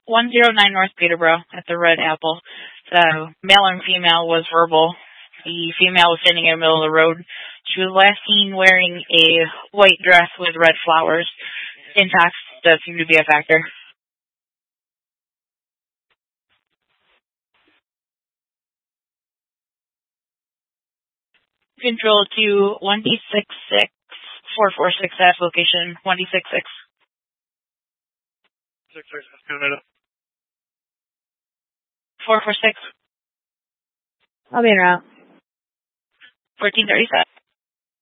109 North Peterborough at the Red Apple. The male and female was verbal. The female was standing in the middle of the road. She was last seen wearing a white dress with red flowers. Intox does seem to be a factor. Control to 1D66-446 location 1D66. 446. I'll be en route. 1437.